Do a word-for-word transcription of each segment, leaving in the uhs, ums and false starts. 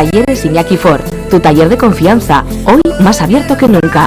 Talleres Iñaki Ford, tu taller de confianza, hoy más abierto que nunca.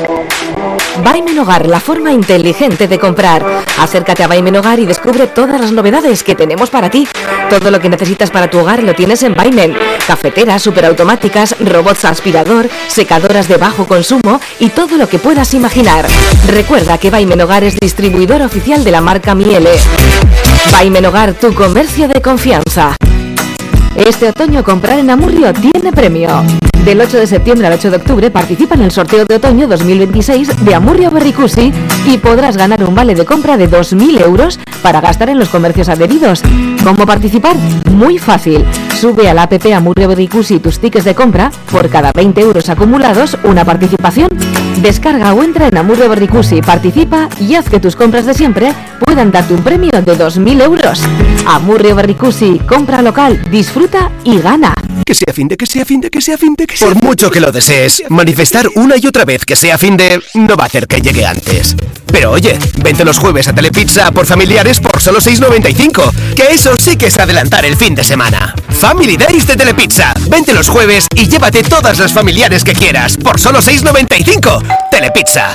Baimen Hogar, la forma inteligente de comprar. Acércate a Baimen Hogar y descubre todas las novedades que tenemos para ti. Todo lo que necesitas para tu hogar lo tienes en Baimen. Cafeteras superautomáticas, robots aspirador, secadoras de bajo consumo y todo lo que puedas imaginar. Recuerda que Baimen Hogar es distribuidor oficial de la marca Miele. Baimen Hogar, tu comercio de confianza. Este otoño comprar en Amurrio tiene premio. Del ocho de septiembre al ocho de octubre participa en el sorteo de otoño dos mil veintiséis de Amurrio Berricusi y podrás ganar un vale de compra de dos mil euros para gastar en los comercios adheridos. ¿Cómo participar? Muy fácil. Sube a la app Amurrio Berricusi tus tickets de compra. Por cada veinte euros acumulados, una participación. Descarga o entra en Amurrio Berricusi, participa y haz que tus compras de siempre puedan darte un premio de dos mil euros. Amurrio Berricusi, compra local, disfruta y gana. Que sea fin de, que sea fin de, que sea fin de, que sea... Por mucho que lo desees, manifestar una y otra vez que sea fin de no va a hacer que llegue antes. Pero oye, vente los jueves a Telepizza por familiares por solo seis noventa y cinco, que eso sí que es adelantar el fin de semana. Family Days de Telepizza. Vente los jueves y llévate todas las familiares que quieras por solo seis noventa y cinco. Telepizza.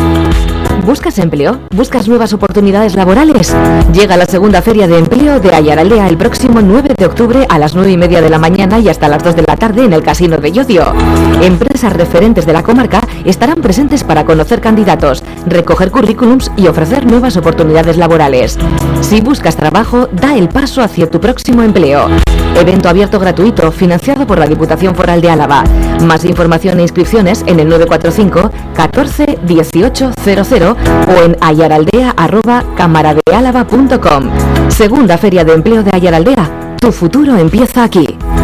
¿Buscas empleo? ¿Buscas nuevas oportunidades laborales? Llega la segunda Feria de Empleo de Ayaraldea el próximo nueve de octubre a las nueve y media de la mañana y hasta las dos de la tarde en el Casino de Llodio. Empresas referentes de la comarca estarán presentes para conocer candidatos, recoger currículums y ofrecer nuevas oportunidades laborales. Si buscas trabajo, da el paso hacia tu próximo empleo. Evento abierto gratuito, financiado por la Diputación Foral de Álava. Más información e inscripciones en el nueve cuatro cinco catorce dieciocho cero cero o en ayaraldea arroba camaradealava punto com. Segunda Feria de Empleo de Ayaraldea. Tu futuro empieza aquí.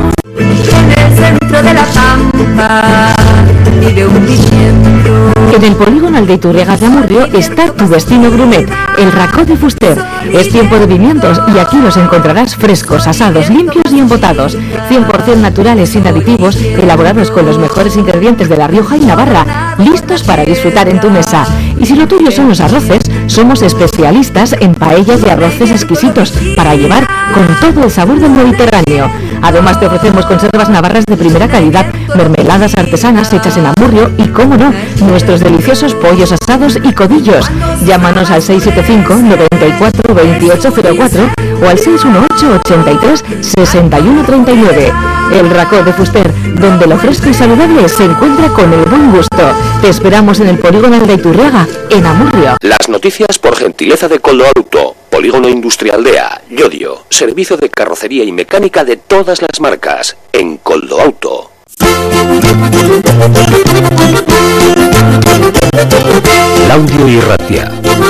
En el centro de la pampa vive un viento. En el polígono Aldeiturriaga de Amurrio está tu destino Grumet, el Racó de Fuster. Es tiempo de pimientos y aquí los encontrarás frescos, asados, limpios y embotados. cien por ciento naturales, sin aditivos, elaborados con los mejores ingredientes de La Rioja y Navarra, listos para disfrutar en tu mesa. Y si lo tuyo son los arroces, somos especialistas en paellas y arroces exquisitos para llevar con todo el sabor del Mediterráneo. Además te ofrecemos conservas navarras de primera calidad, mermeladas artesanas hechas en Amurrio y, cómo no, nuestros deliciosos pollos asados y codillos. Llámanos al seis siete cinco noventa y cuatro veintiocho cero cuatro o al seis uno ocho ochenta y tres sesenta y uno treinta y nueve. El Racó de Fuster, donde lo fresco y saludable se encuentra con el buen gusto. Te esperamos en el polígono Aldeiturriaga, en Amurrio. Las noticias por gentileza de Coldo Auto, Polígono Industrial de A, Llodio, servicio de carrocería y mecánica de todas las marcas, en Coldo Auto. Laudio y Ratia.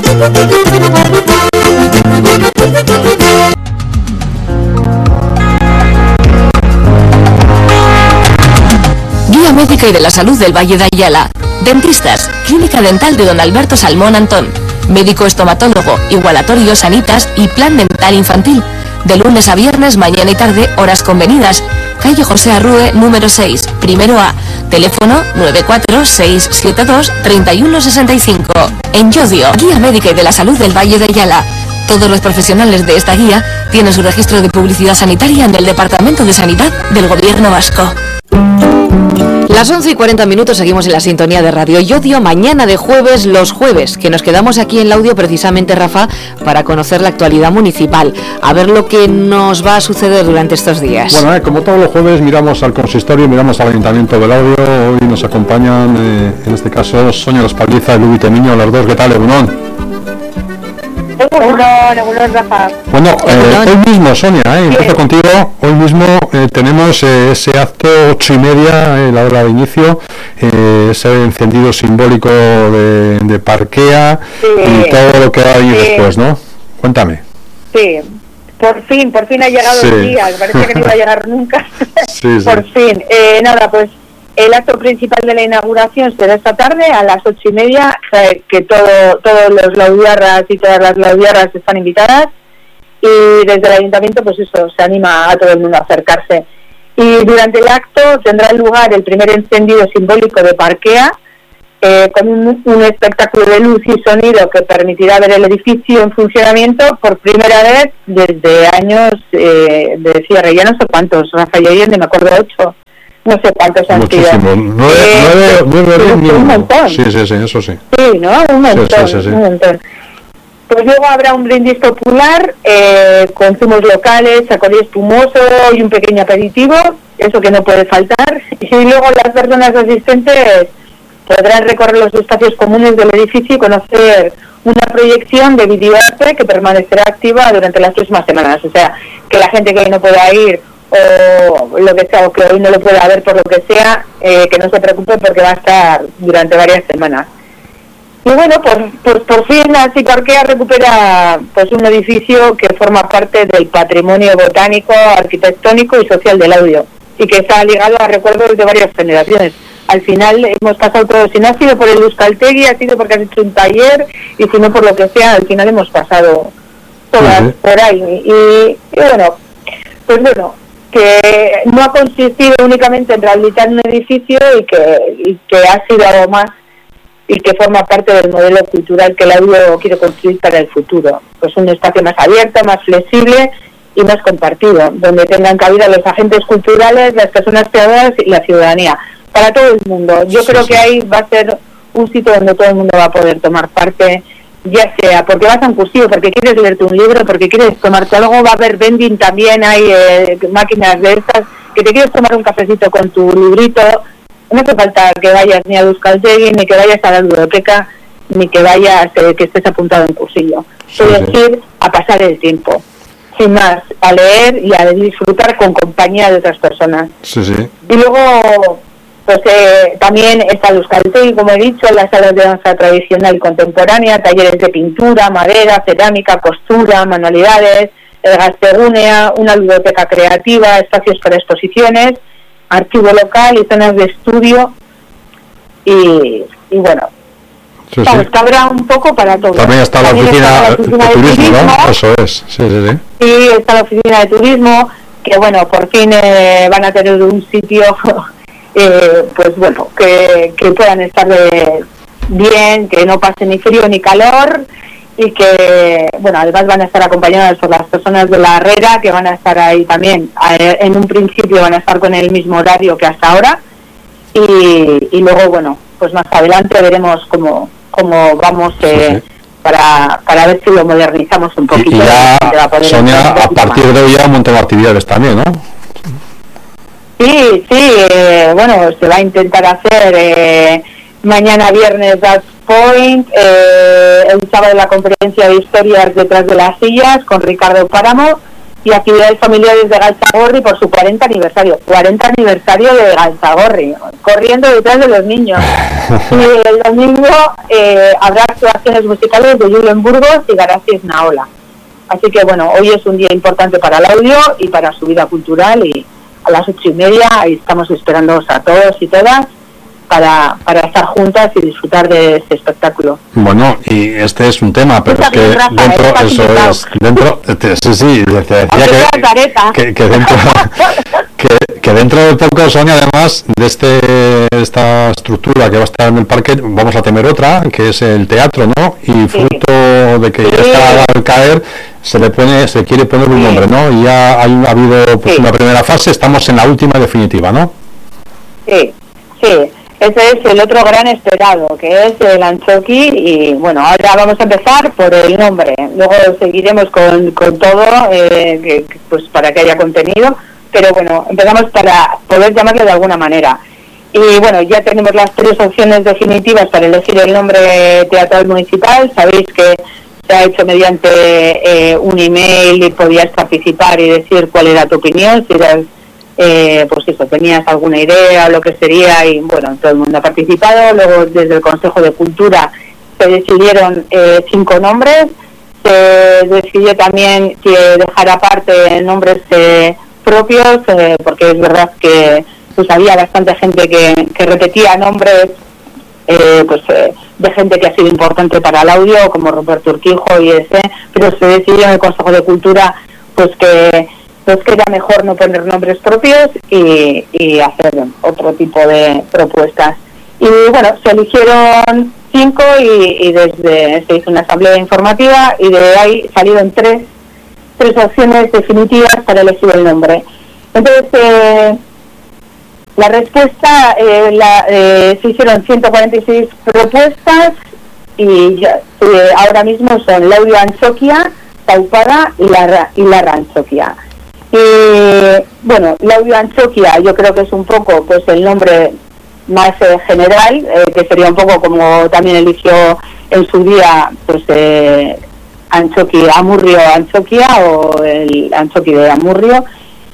Guía médica y de la salud del Valle de Ayala. Dentistas, Clínica Dental de Don Alberto Salmón Antón. Médico estomatólogo, igualatorio, sanitas y plan dental infantil. De lunes a viernes, mañana y tarde, horas convenidas. Calle José Arrue, número seis, primero A. Teléfono nueve cuatro seis siete dos tres uno seis cinco. En Llodio, Guía médica y de la salud del Valle de Ayala. Todos los profesionales de esta guía tienen su registro de publicidad sanitaria en el Departamento de Sanidad del Gobierno Vasco. Las once y cuarenta minutos seguimos en la sintonía de Radio Llodio, mañana de jueves, los jueves, que nos quedamos aquí en Laudio precisamente, Rafa, para conocer la actualidad municipal, a ver lo que nos va a suceder durante estos días. Bueno, eh, como todos los jueves miramos al consistorio, miramos al Ayuntamiento de Laudio. Hoy nos acompañan, eh, en este caso, Sonia Laspaldiza y Lubi Temiño, las dos. ¿Qué tal, Egunon? Egunon, Egunon, Rafa. Bueno, eh, hoy mismo, Sonia, eh, empiezo contigo. Hoy mismo eh, tenemos eh, ese acto, ocho y media, eh, la hora de inicio, eh, ese encendido simbólico de, de Parquea, sí, y todo lo que va a venir sí. después, ¿no? Cuéntame. Sí, por fin, por fin ha llegado sí. el día, parece que no iba a llegar nunca. Sí, sí. Por fin. Eh, nada, pues el acto principal de la inauguración será esta tarde a las ocho y media, eh, que todo, todos los laudiarras y todas las laudiarras están invitadas, y desde el ayuntamiento pues eso, se anima a todo el mundo a acercarse. Y durante el acto tendrá lugar el primer encendido simbólico de Parquea, eh, con un, un espectáculo de luz y sonido que permitirá ver el edificio en funcionamiento por primera vez desde años eh, de cierre, ya no sé cuántos, Rafael, me acuerdo, ocho. no sé cuántos han Muchísimo. sido. Nueve, eh, nueve, nueve, nueve, un, un montón. Sí, sí, sí, eso sí. Sí, ¿no? Un montón, sí, sí, sí, sí. un montón. Pues luego habrá un brindis popular eh, con zumos locales, chacolí espumoso y un pequeño aperitivo, eso que no puede faltar. Y luego las personas asistentes podrán recorrer los espacios comunes del edificio y conocer una proyección de videoarte que permanecerá activa durante las próximas semanas. O sea, que la gente que hoy no pueda ir o lo que sea, o que hoy no lo pueda ver por lo que sea, eh, que no se preocupe porque va a estar durante varias semanas. Y bueno, pues, pues por fin así Parquea recupera pues un edificio que forma parte del patrimonio botánico, arquitectónico y social del Laudio, y que está ligado a recuerdos de varias generaciones. Al final hemos pasado todos, si no ha sido por el Euskaltegui, ha sido porque has hecho un taller, y si no por lo que sea, al final hemos pasado todas uh-huh. por ahí. Y, y bueno, pues bueno, que no ha consistido únicamente en rehabilitar un edificio y que, y que ha sido algo más y que forma parte del modelo cultural que el Laudio quiere construir para el futuro. Pues un espacio más abierto, más flexible y más compartido, donde tengan cabida los agentes culturales, las personas creadoras y la ciudadanía, para todo el mundo. Yo sí, creo sí. que ahí va a ser un sitio donde todo el mundo va a poder tomar parte, ya sea porque vas a un cursillo, porque quieres leerte un libro, porque quieres tomarte algo, va a haber vending también, hay eh, máquinas de estas, que te quieres tomar un cafecito con tu librito. No hace falta que vayas ni a Euskaltegui, ni que vayas a la biblioteca, ni que vayas, eh, que estés apuntado en cursillo. Sí, Puedes sí. ir a pasar el tiempo, sin más, a leer y a disfrutar con compañía de otras personas. Sí, sí. Y luego, pues eh, también está Euskaltegui, como he dicho, las salas de danza tradicional y contemporánea, talleres de pintura, madera, cerámica, costura, manualidades, el Gaztegunea, una biblioteca creativa, espacios para exposiciones, archivo local y zonas de estudio y, y bueno, sí, vamos, sí. que habrá un poco para todo. También está la También oficina, está la oficina de, de, de turismo, ¿no? Eso es, sí, sí, sí. Sí, está la oficina de turismo, que bueno, por fin eh, van a tener un sitio, eh, pues bueno, que, que puedan estar de, bien, que no pase ni frío ni calor, y que, bueno, además van a estar acompañadas por las personas de la Herrera, que van a estar ahí también. En un principio van a estar con el mismo horario que hasta ahora, y, y luego, bueno, pues más adelante veremos cómo, cómo vamos eh, sí, sí. Para, para ver si lo modernizamos un poquito. Y, y ya, va a poder Sonia, a partir de hoy ya un montón de actividades también, ¿no? Sí, sí, eh, bueno, se va a intentar hacer eh, mañana viernes That's Point, eh, el sábado la conferencia de historias detrás de las sillas con Ricardo Páramo, y actividades familiares de Galtzagorri por su cuarenta aniversario, cuarenta aniversario de Galtzagorri, corriendo detrás de los niños. Y el domingo eh, habrá actuaciones musicales de Julen Burgos y Garacis Naola. Así que bueno, hoy es un día importante para el Laudio y para su vida cultural, y a las ocho y media estamos esperándoos a todos y todas para para estar juntas y disfrutar de este espectáculo. Bueno, y este es un tema, pero es que Rafa, dentro, es eso es, dentro, sí, sí, te decía que, que, que dentro que, que dentro de poco, Sonia, además de este esta estructura que va a estar en el parque, vamos a tener otra, que es el teatro, ¿no? Y fruto sí. de que sí. ya está al caer, se le pone, se quiere poner un sí. nombre, ¿no? Y ya hay, ha habido pues, sí. una primera fase, estamos en la última definitiva, ¿no? Sí, sí. Ese es el otro gran esperado, que es el Antzoki, y bueno, ahora vamos a empezar por el nombre, luego seguiremos con, con todo, eh, que, pues para que haya contenido, pero bueno, empezamos para poder llamarlo de alguna manera. Y bueno, ya tenemos las tres opciones definitivas para elegir el nombre teatral municipal. Sabéis que se ha hecho mediante eh, un email y podías participar y decir cuál era tu opinión, si eras Eh, pues eso, tenías alguna idea o lo que sería, y bueno, todo el mundo ha participado. Luego desde el Consejo de Cultura se decidieron eh, cinco nombres, se decidió también que dejar aparte nombres eh, propios, eh, porque es verdad que pues había bastante gente que, que repetía nombres eh, pues eh, de gente que ha sido importante para el Laudio, como Roberto Urquijo y ese, pero se decidió en el Consejo de Cultura pues que pues que era mejor no poner nombres propios y, y hacer otro tipo de propuestas. Y bueno, se eligieron cinco y, y desde se hizo una asamblea informativa, y de ahí salieron tres tres opciones definitivas para elegir el nombre. Entonces, eh, La respuesta, eh, la, eh, se hicieron ciento cuarenta y seis propuestas y ya, eh, ahora mismo son Laudio Antzokia, Taupada y la, y la Antzokia. Y bueno, Laudio Antzokia yo creo que es un poco pues el nombre más eh, general, eh, que sería un poco como también eligió en su día pues eh, Antzoki, Amurrio Antzokia o el Antzoki de Amurrio.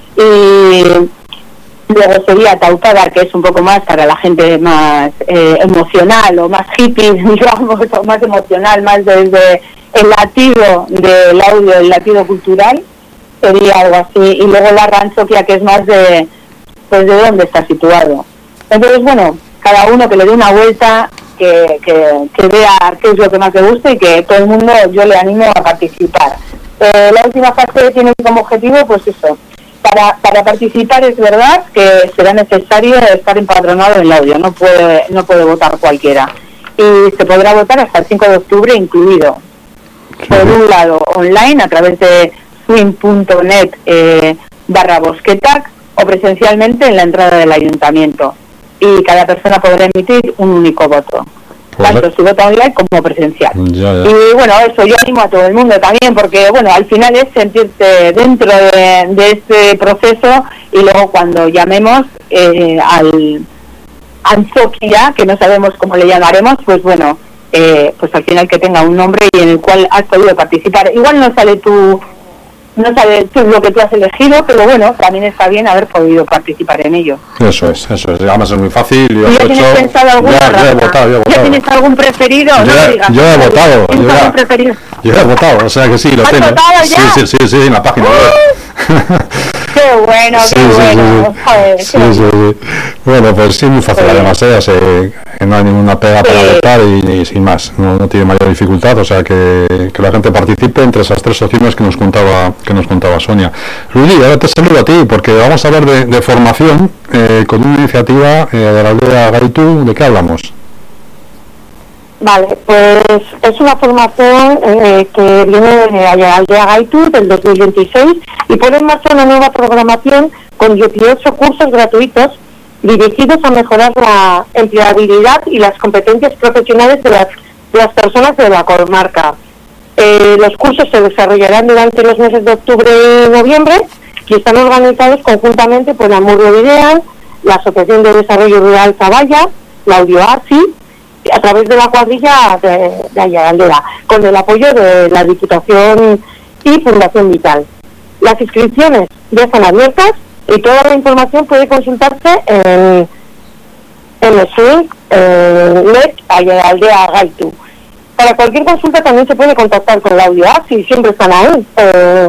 Y luego sería Taupada, que es un poco más para la gente más eh, emocional o más hippie, digamos, o más emocional, más desde el latido del audio, el latido cultural, sería algo así. Y luego la Antzokia, que es más de, pues de dónde está situado. Entonces, bueno, cada uno que le dé una vuelta, que, que, que vea qué es lo que más le gusta y que todo el mundo, yo le animo a participar. Eh, la última fase tiene como objetivo, pues eso, para, para participar es verdad que será necesario estar empadronado en el audio, no puede, no puede votar cualquiera. Y se podrá votar hasta el cinco de octubre incluido. Por un lado, online a través de swing punto net eh, barra bosquetac o presencialmente en la entrada del ayuntamiento. Y cada persona podrá emitir un único voto, tanto si vota online como presencial. Ya, ya. Y bueno, eso yo animo a todo el mundo también, porque bueno, al final es sentirse dentro de, de este proceso y luego cuando llamemos eh, al Antzokia, que no sabemos cómo le llamaremos, pues bueno, eh, pues al final que tenga un nombre y en el cual has podido participar. Igual no sale tu no sabes tú lo que tú has elegido, pero bueno, también está bien haber podido participar en ello. Eso es, eso es, además es muy fácil. Yo ¿Ya tienes hecho, pensado alguna ya, ya he votado, ya he votado. ¿Ya tienes algún preferido? Yo, no digas, yo he no, votado, yo, ya, preferido? yo he votado, o sea que sí, lo ¿Has tengo. votado ya? Sí, sí, sí, sí, en la página web. Uh, qué bueno, sí, qué sí, bueno. Sí, Joder, sí, sí, sí. Bueno, pues sí, muy fácil, sí. Además, ¿eh? O sea, que no hay ninguna pega para sí. votar y, y sin más, no, no tiene mayor dificultad, o sea que, que la gente participe entre esas tres opciones que nos contaba que nos contaba Sonia. Luigi, ahora te saludo a ti porque vamos a hablar de, de formación eh, con una iniciativa eh, de la aldea Gaitu. ¿De qué hablamos? Vale, pues es una formación eh, que viene de la aldea Gaitu del dos mil veintiséis y pone en marcha una nueva programación con dieciocho cursos gratuitos dirigidos a mejorar la empleabilidad y las competencias profesionales de las, de las personas de la comarca. Eh, los cursos se desarrollarán durante los meses de octubre y noviembre y están organizados conjuntamente por Amurrio Videan, la Asociación de Desarrollo Rural Zaballa, la Audioasi, a través de la cuadrilla de, de Ayala, con el apoyo de la Diputación y Fundación Vital. Las inscripciones ya están abiertas y toda la información puede consultarse en, en el swing eh, net Aldea Gaitu. Para cualquier consulta también se puede contactar con la Audioasi, siempre están ahí, eh,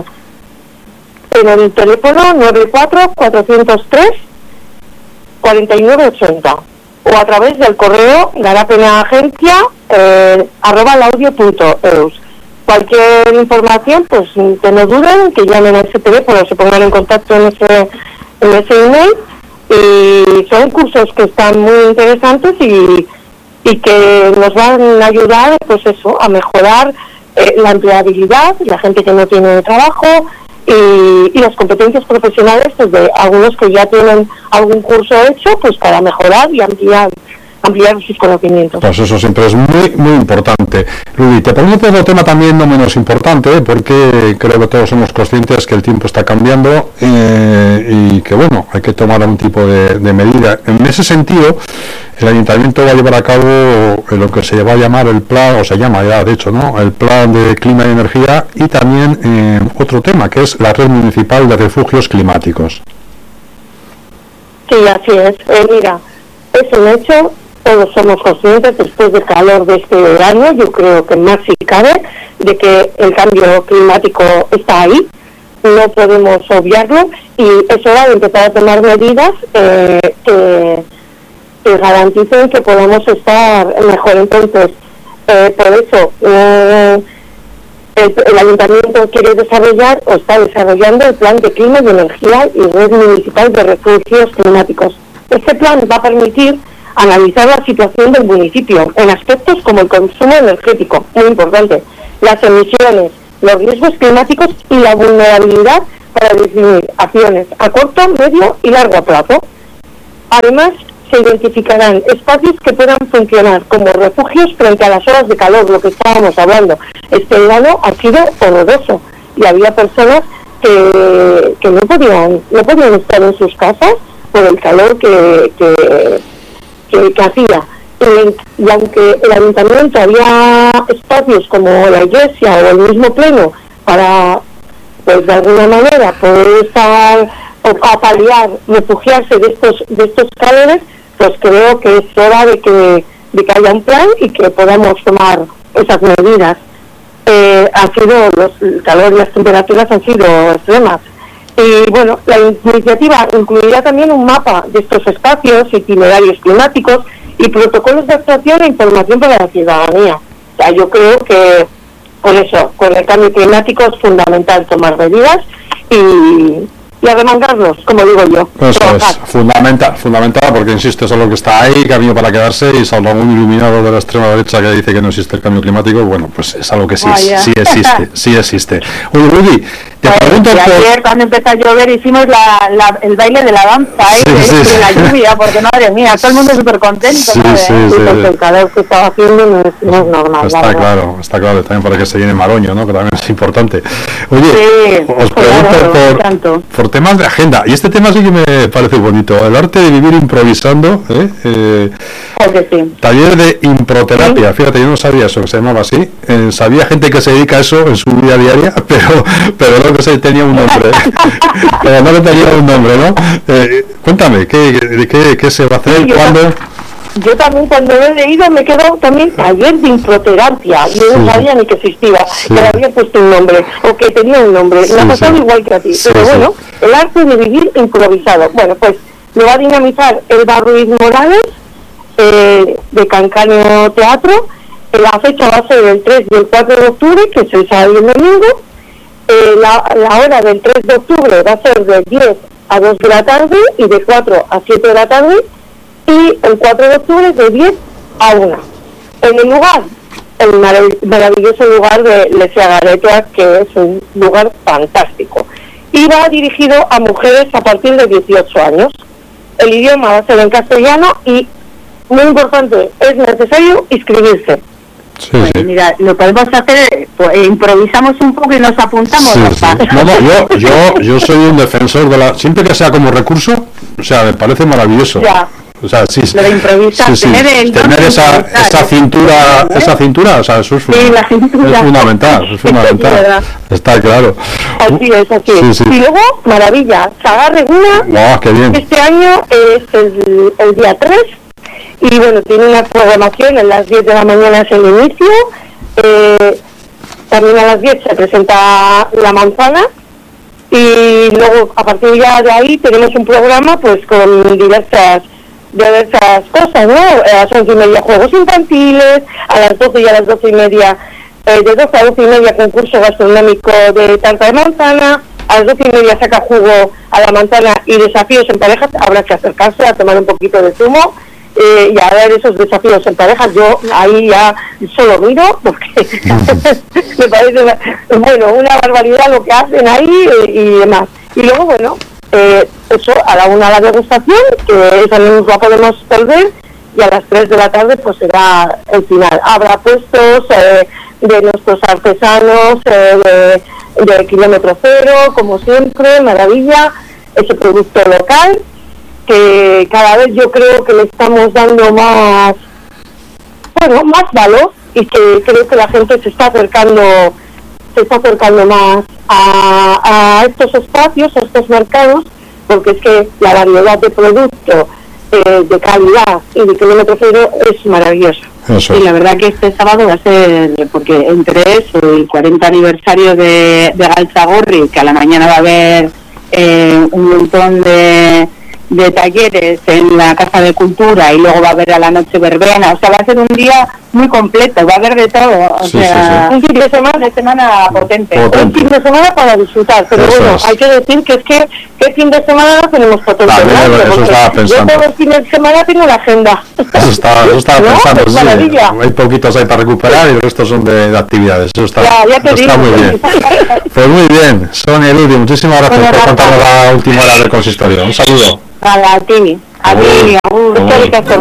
en el teléfono nueve cuatro cuatro cero tres cuatro nueve ocho cero o a través del correo garapeneagencia eh, arroba laudio punto eus. Cualquier información, pues que no duden, que llamen a ese teléfono, se pongan en contacto en ese, en ese email, y son cursos que están muy interesantes y, y que nos van a ayudar, pues eso, a mejorar eh, la empleabilidad, la gente que no tiene trabajo, y, y las competencias profesionales pues de algunos que ya tienen algún curso hecho, pues para mejorar y ampliar ampliar sus conocimientos. Pues eso siempre es muy muy importante. Luis, te pongo otro tema también no menos importante, porque creo que todos somos conscientes que el tiempo está cambiando eh, y que bueno, hay que tomar algún tipo de, de medida. En ese sentido, el Ayuntamiento va a llevar a cabo lo que se va a llamar el plan, o se llama ya de hecho, ¿no? El plan de clima y energía, y también eh, otro tema que es la red municipal de refugios climáticos. Sí, así es. Eh, mira, es un hecho. Todos somos conscientes, después del calor de este verano, yo creo que más si cabe, de que el cambio climático está ahí, no podemos obviarlo, y es hora de empezar a tomar medidas eh, que, que garanticen que podamos estar mejor. Entonces, eh, por eso, eh, el, el Ayuntamiento quiere desarrollar, o está desarrollando, el plan de clima y energía y red municipal de refugios climáticos. Este plan va a permitir analizar la situación del municipio en aspectos como el consumo energético, muy importante, las emisiones, los riesgos climáticos y la vulnerabilidad para definir acciones a corto, medio y largo plazo. Además, se identificarán espacios que puedan funcionar como refugios frente a las horas de calor, lo que estábamos hablando. Este verano ha sido horroroso y había personas que, que no podían no podían estar en sus casas por el calor que, que, que, que hacía. Y, y aunque el ayuntamiento había espacios como la iglesia o el mismo pleno para, pues de alguna manera, poder estar o a paliar, refugiarse de estos de estos calores, pues creo que es hora de que, de que haya un plan y que podamos tomar esas medidas. Eh, ha sido, los, el calor y las temperaturas han sido extremas. Y bueno, la iniciativa incluirá también un mapa de estos espacios, itinerarios climáticos y protocolos de actuación e información para la ciudadanía. O sea, yo creo que por eso, con el cambio climático es fundamental tomar medidas y... y arremangarnos, como digo yo. Eso trabajar. Es fundamental, fundamental, porque insisto, es algo que está ahí, camino para quedarse, y salvo algún iluminado de la extrema derecha que dice que no existe el cambio climático, bueno, pues es algo que sí, oh, yeah. sí existe, sí existe. Oye, Rudy, te pues, pregunto por... Ayer, cuando empezó a llover, hicimos la, la, el baile de la danza, ¿eh? Sí, sí, de sí. la lluvia, porque madre mía, todo el mundo súper contento. Sí, sí, sí, sí, porque sí. el calor que estaba haciendo no es, no es normal. Está claro, claro, está claro, también para que se llene Maroño, ¿no? Que también es importante. Oye, sí, os pregunto claro, por, por temas de agenda. Y este tema sí que me parece bonito, el arte de vivir improvisando, ¿eh? Eh, sí. taller de improterapia, sí. Fíjate, yo no sabía eso, que se llamaba así, eh, sabía gente que se dedica a eso en su vida diaria, pero pero no que se tenía un nombre, pero no que tenía un nombre, ¿no? Eh, cuéntame, ¿qué, qué, ¿qué se va a hacer? Sí, ¿Cuándo? Yo también cuando lo he leído me quedo también taller de improterapia. Yo sí. no sabía ni que existía, sí. que le había puesto un nombre, o que tenía un nombre. Sí, me ha pasado sí. igual que a ti. Sí, pero sí. bueno, el arte de vivir improvisado. Bueno, pues lo va a dinamizar Elba Ruiz Morales, eh, de Cancanio Teatro. La fecha va a ser el tres y el cuatro de octubre, que es el sábado y el domingo. Eh, la, la hora del tres de octubre va a ser de diez a dos de la tarde y de cuatro a siete de la tarde. Y el cuatro de octubre de diez a una. En el lugar, el marav- maravilloso lugar de Lesia Garetua, que es un lugar fantástico. Y va dirigido a mujeres a partir de dieciocho años. El idioma va a ser en castellano y, muy importante, es necesario inscribirse. Sí, pues, sí. Mira, lo podemos hacer, pues, improvisamos un poco y nos apuntamos. Sí, sí. No, no, yo, yo, yo soy un defensor de la... Siempre que sea como recurso, o sea, me parece maravilloso. Ya. O sea, sí, lo de improvisar, sí, sí. tener, el tener esa, esa cintura, ¿eh? esa cintura, o sea, eso es, sí, la cintura. es fundamental, es fundamental, está claro. Así es, así sí, es. Sí. Y luego, maravilla, Sagar Reguna, wow, qué bien. Este año es el, el día tres, y bueno, tiene una programación, a las diez de la mañana es el inicio, eh, también a las diez se presenta La Manzana, y luego a partir ya de ahí tenemos un programa pues con diversas diversas cosas, ¿no? A las once y media juegos infantiles, a las doce y a las doce y media, eh, de doce a doce y media concurso gastronómico de tarta de manzana, a las doce y media saca jugo a la manzana y desafíos en parejas, habrá que acercarse a tomar un poquito de zumo, eh, y a ver esos desafíos en parejas. Yo ahí ya solo miro, porque me parece una, bueno, una barbaridad lo que hacen ahí, eh, y demás. Y luego, bueno, Eh, eso a la una la degustación, que esa no nos la podemos perder, y a las tres de la tarde pues será el final. Habrá puestos eh, de nuestros artesanos eh, de, de kilómetro cero, como siempre, maravilla, ese producto local que cada vez yo creo que le estamos dando más, bueno, más valor, y que creo que la gente se está acercando se está acercando más a, a estos espacios, a estos mercados, porque es que la variedad de productos eh, de calidad y de kilómetro cero es maravillosa. Eso. Y la verdad que este sábado va a ser, porque entre eso, el cuarenta aniversario de, de Galtzagorri, que a la mañana va a haber eh, un montón de, de talleres en la Casa de Cultura, y luego va a haber a la noche verbena, o sea, va a ser un día muy completo, va a haber de todo, o sí, sea, sí, sí. un fin de semana, de semana potente. potente. Un fin de semana para disfrutar, pero Eso bueno, es. hay que decir que es que ¿qué fin de semana no tenemos potente? También, ¿no? eso estaba pensando. Yo todo el fin de semana tengo la agenda. Eso estaba, eso estaba ¿No? pensando, Pues sí. maravilla. Hay poquitos ahí para recuperar y el resto son de, de actividades. Eso está, Ya, ya te eso está digo. muy bien. Pues muy bien, Sonia Ludi, muchísimas gracias Bueno, por gracias. contarnos la última hora del consistorio. Un saludo. A ti. A ti, agur, eskerrik asko.